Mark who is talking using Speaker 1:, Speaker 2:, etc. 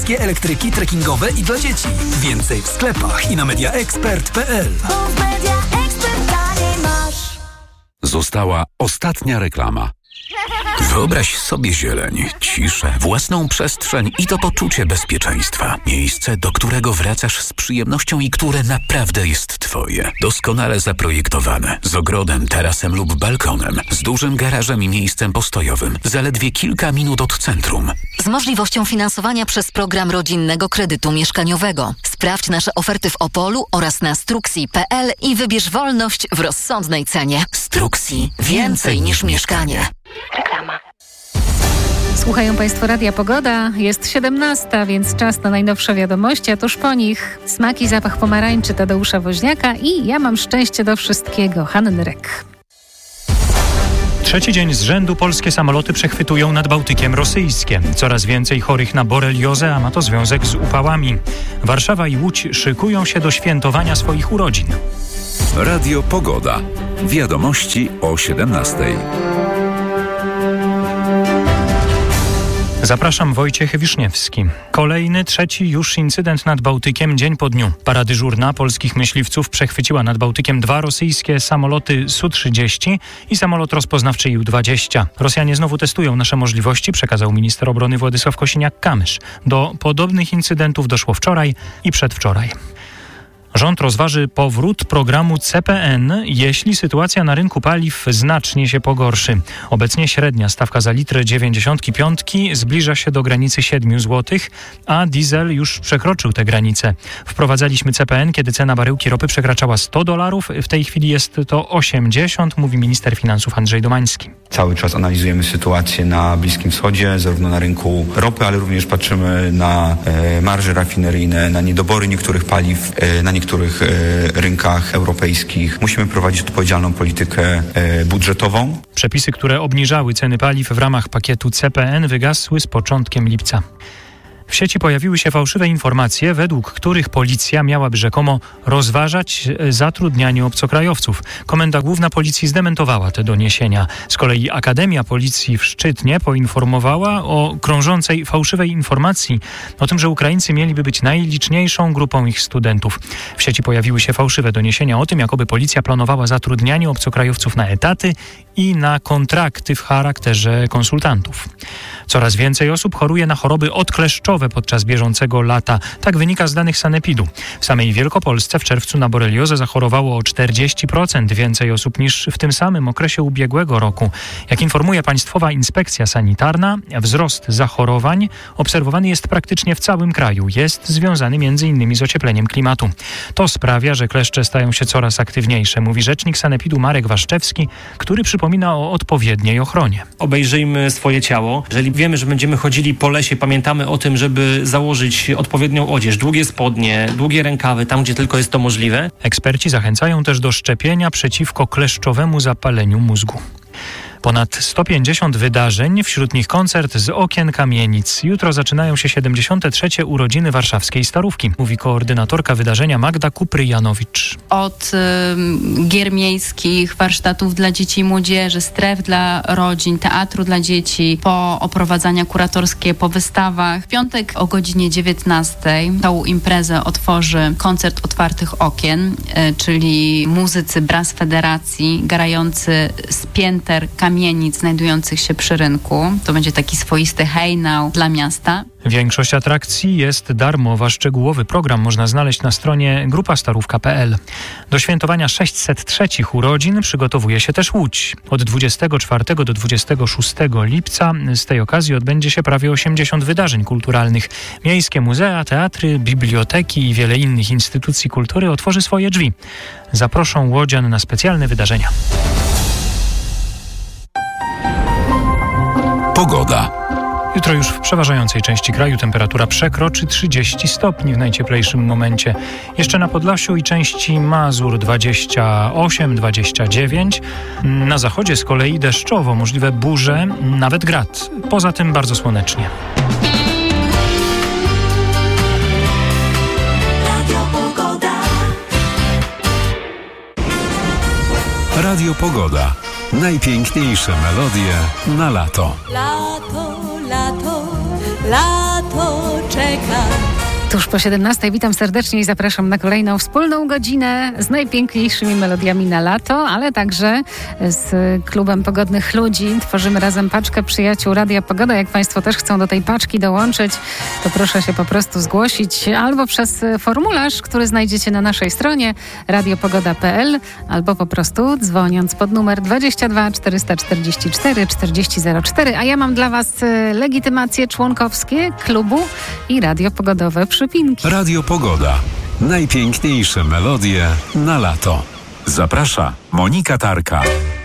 Speaker 1: Elektryki trekkingowe i dla dzieci. Więcej w sklepach i na mediaexpert.pl.
Speaker 2: Została ostatnia reklama.
Speaker 3: Wyobraź sobie zieleń, ciszę, własną przestrzeń i to poczucie bezpieczeństwa. Miejsce, do którego wracasz z przyjemnością i które naprawdę jest twoje. Doskonale zaprojektowane, z ogrodem, tarasem lub balkonem, z dużym garażem i miejscem postojowym, zaledwie kilka minut od centrum.
Speaker 4: Z możliwością finansowania przez program rodzinnego kredytu mieszkaniowego. Sprawdź nasze oferty w Opolu oraz na struxi.pl i wybierz wolność w rozsądnej cenie. Struxi. Więcej niż mieszkanie.
Speaker 5: Reklama. Słuchają Państwo Radia Pogoda. Jest 17, więc czas na najnowsze wiadomości, a tuż po nich smak i zapach pomarańczy Tadeusza Woźniaka i ja mam szczęście do wszystkiego. Hanny Rek.
Speaker 6: Trzeci dzień z rzędu polskie samoloty przechwytują nad Bałtykiem rosyjskie. Coraz więcej chorych na boreliozę, a ma to związek z upałami. Warszawa i Łódź szykują się do świętowania swoich urodzin.
Speaker 2: Radio Pogoda. Wiadomości o 17.
Speaker 6: Zapraszam, Wojciech Wiszniewski. Kolejny, trzeci już incydent nad Bałtykiem dzień po dniu. Para dyżurna polskich myśliwców przechwyciła nad Bałtykiem 2 rosyjskie samoloty Su-30 i samolot rozpoznawczy Ił-20. Rosjanie znowu testują nasze możliwości, przekazał minister obrony Władysław Kosiniak-Kamysz. Do podobnych incydentów doszło wczoraj i przedwczoraj. Rząd rozważy powrót programu CPN, jeśli sytuacja na rynku paliw znacznie się pogorszy. Obecnie średnia stawka za litr 95 zbliża się do granicy 7 zł, a diesel już przekroczył tę granicę. Wprowadzaliśmy CPN, kiedy cena baryłki ropy przekraczała $100. W tej chwili jest to 80, mówi minister finansów Andrzej Domański.
Speaker 7: Cały czas analizujemy sytuację na Bliskim Wschodzie, zarówno na rynku ropy, ale również patrzymy na marże rafineryjne, na niedobory niektórych paliw, na niektórych rynkach europejskich. Musimy prowadzić odpowiedzialną politykę budżetową.
Speaker 6: Przepisy, które obniżały ceny paliw w ramach pakietu CPN, wygasły z początkiem lipca. W sieci pojawiły się fałszywe informacje, według których policja miałaby rzekomo rozważać zatrudnianie obcokrajowców. Komenda Główna Policji zdementowała te doniesienia. Z kolei Akademia Policji w Szczytnie poinformowała o krążącej fałszywej informacji o tym, że Ukraińcy mieliby być najliczniejszą grupą ich studentów. W sieci pojawiły się fałszywe doniesienia o tym, jakoby policja planowała zatrudnianie obcokrajowców na etaty i na kontrakty w charakterze konsultantów. Coraz więcej osób choruje na choroby odkleszczowe podczas bieżącego lata. Tak wynika z danych Sanepidu. W samej Wielkopolsce w czerwcu na boreliozę zachorowało o 40% więcej osób niż w tym samym okresie ubiegłego roku. Jak informuje Państwowa Inspekcja Sanitarna, wzrost zachorowań obserwowany jest praktycznie w całym kraju. Jest związany m.in. z ociepleniem klimatu. To sprawia, że kleszcze stają się coraz aktywniejsze, mówi rzecznik Sanepidu Marek Waszczewski, który przypomina o odpowiedniej ochronie.
Speaker 8: Obejrzyjmy swoje ciało. Jeżeli wiemy, że będziemy chodzili po lesie, pamiętamy o tym, żeby założyć odpowiednią odzież, długie spodnie, długie rękawy, tam gdzie tylko jest to możliwe.
Speaker 6: Eksperci zachęcają też do szczepienia przeciwko kleszczowemu zapaleniu mózgu. Ponad 150 wydarzeń, wśród nich koncert z okien kamienic. Jutro zaczynają się 73. urodziny warszawskiej Starówki, mówi koordynatorka wydarzenia Magda Kupryjanowicz.
Speaker 9: Od gier miejskich, warsztatów dla dzieci i młodzieży, stref dla rodzin, teatru dla dzieci, po oprowadzania kuratorskie, po wystawach. W piątek o godzinie 19 tą imprezę otworzy koncert otwartych okien, czyli muzycy Brass Federacji grający z pięter kamienic znajdujących się przy rynku. To będzie taki swoisty hejnał dla miasta.
Speaker 6: Większość atrakcji jest darmowa. Szczegółowy program można znaleźć na stronie grupastarówka.pl. Do świętowania 603 urodzin przygotowuje się też Łódź. Od 24 do 26 lipca z tej okazji odbędzie się prawie 80 wydarzeń kulturalnych. Miejskie muzea, teatry, biblioteki i wiele innych instytucji kultury otworzy swoje drzwi. Zaproszą łodzian na specjalne wydarzenia.
Speaker 2: Pogoda.
Speaker 6: Jutro już w przeważającej części kraju temperatura przekroczy 30 stopni w najcieplejszym momencie. Jeszcze na Podlasiu i części Mazur 28-29. Na zachodzie z kolei deszczowo, możliwe burze, nawet grad. Poza tym bardzo słonecznie.
Speaker 2: Radio Pogoda. Najpiękniejsze melodie na lato.
Speaker 10: Lato, lato, lato. czeka.
Speaker 5: Tuż po 17:00 witam serdecznie i zapraszam na kolejną wspólną godzinę z najpiękniejszymi melodiami na lato, ale także z Klubem Pogodnych Ludzi. Tworzymy razem paczkę przyjaciół Radia Pogoda. Jak Państwo też chcą do tej paczki dołączyć, to proszę się po prostu zgłosić albo przez formularz, który znajdziecie na naszej stronie radiopogoda.pl, albo po prostu dzwoniąc pod numer 22 444 4004. A ja mam dla Was legitymacje członkowskie klubu i Radio Pogodowe Przypinki.
Speaker 2: Radio Pogoda. Najpiękniejsze melodie na lato. Zaprasza Monika Tarka.